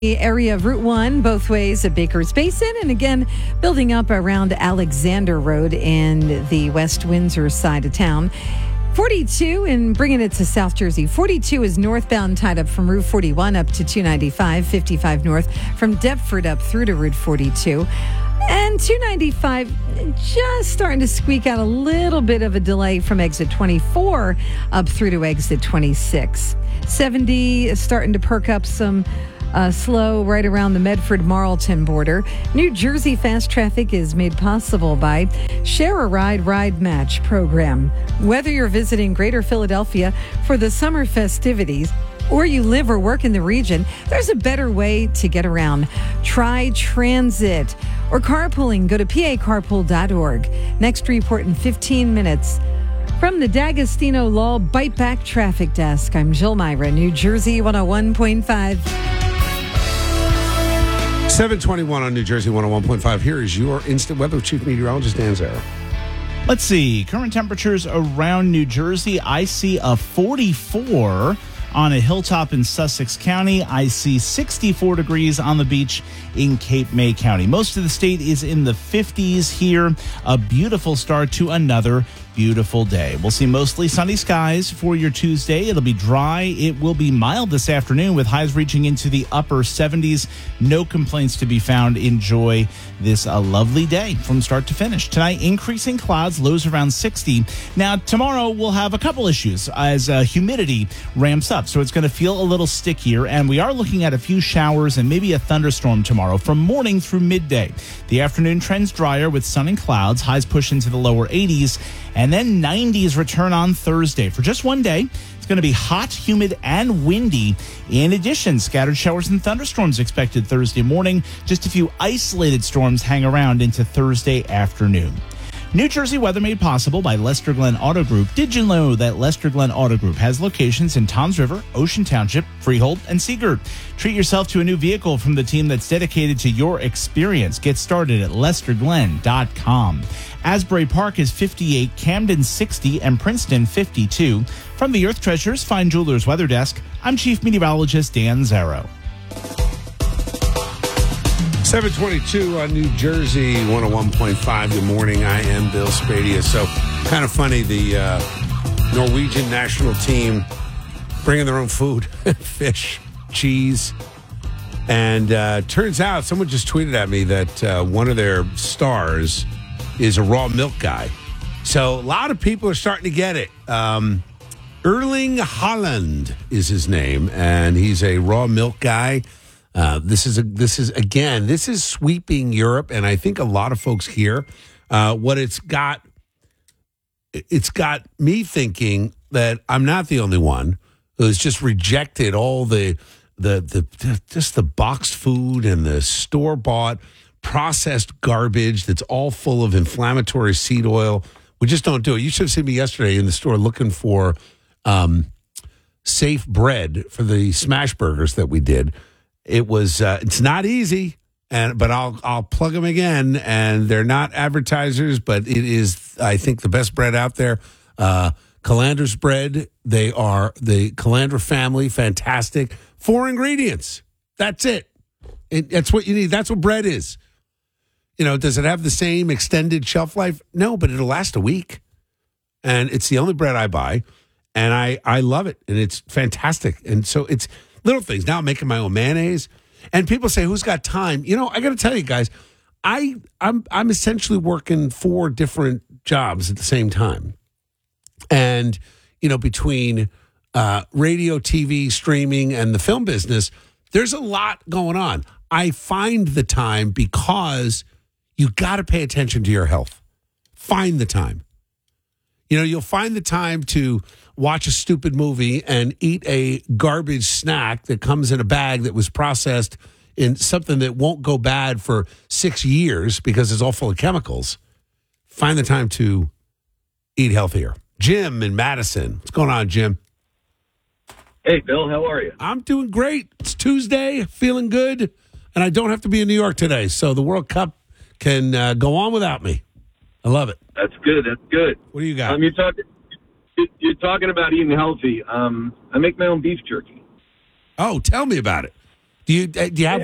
The area of Route 1, both ways at Baker's Basin, and again, building up around Alexander Road in the West Windsor side of town. 42 and bringing it to South Jersey. 42 is northbound tied up from Route 41 up to 295, 55 north from Deptford up through to Route 42. And 295 just starting to squeak out a little bit of a delay from exit 24 up through to exit 26. 70 is starting to perk up some slow right around the Medford-Marlton border. New Jersey fast traffic is made possible by Share a Ride, Ride Match program. Whether you're visiting Greater Philadelphia for the summer festivities or you live or work in the region, there's a better way to get around. Try transit or carpooling. Go to pacarpool.org. Next report in 15 minutes. From the D'Agostino Law Bite Back Traffic Desk, I'm Jill Myra, New Jersey 101.5. 721 on New Jersey 101.5. Here is your instant weather with Chief Meteorologist Dan Zara. Let's see. Current temperatures around New Jersey. I see a 44 on a hilltop in Sussex County. I see 64 degrees on the beach in Cape May County. Most of the state is in the 50s here. A beautiful start to another beautiful day. We'll see mostly sunny skies for your Tuesday. It'll be dry. It will be mild this afternoon with highs reaching into the upper 70s. No complaints to be found. Enjoy this lovely day from start to finish. Tonight, increasing clouds, lows around 60. Now, tomorrow we'll have a couple issues as humidity ramps up. So it's going to feel a little stickier. And we are looking at a few showers and maybe a thunderstorm tomorrow from morning through midday. The afternoon trends drier with sun and clouds. Highs push into the lower 80s. And then 90s return on Thursday. For just one day, it's going to be hot, humid, and windy. In addition, scattered showers and thunderstorms expected Thursday morning. Just a few isolated storms hang around into Thursday afternoon. New Jersey weather made possible by Lester Glenn Auto Group. Did you know that Lester Glenn Auto Group has locations in Toms River, Ocean Township, Freehold, and Seagirt? Treat yourself to a new vehicle from the team that's dedicated to your experience. Get started at lesterglenn.com. Asbury Park is 58, Camden 60, and Princeton 52. From the Earth Treasures Fine Jewelers Weather Desk, I'm Chief Meteorologist Dan Zaro. 722 on New Jersey 101.5. Good morning. I am Bill Spadia. So, kind of funny, the Norwegian national team bringing their own food, fish, cheese. And turns out someone just tweeted at me that one of their stars is a raw milk guy. So, a lot of people are starting to get it. Erling Haaland is his name, and he's a raw milk guy. This is sweeping Europe, and I think a lot of folks here. What it's got me thinking that I'm not the only one who's just rejected all the boxed food and the store bought processed garbage that's all full of inflammatory seed oil. We just don't do it. You should have seen me yesterday in the store looking for safe bread for the smash burgers that we did. It was it's not easy, but I'll plug them again, and they're not advertisers, but it is, I think, the best bread out there. Calandra's bread. They are the Calandra family, fantastic. 4 ingredients. That's it. That's what you need. That's what bread is. You know, does it have the same extended shelf life? No, but it'll last a week, and it's the only bread I buy, and I love it, and it's fantastic. And so it's little things. Now I'm making my own mayonnaise. And people say, who's got time? You know, I got to tell you guys, I'm essentially working 4 different jobs at the same time. And, you know, between radio, TV, streaming, and the film business, there's a lot going on. I find the time because you got to pay attention to your health. Find the time. You know, you'll find the time to watch a stupid movie and eat a garbage snack that comes in a bag that was processed in something that won't go bad for 6 years because it's all full of chemicals. Find the time to eat healthier. Jim in Madison. What's going on, Jim? Hey, Bill, how are you? I'm doing great. It's Tuesday, feeling good, and I don't have to be in New York today, so the World Cup can go on without me. I love it. That's good. That's good. What do you got? You're talking about eating healthy. I make my own beef jerky. Oh, tell me about it. Do you have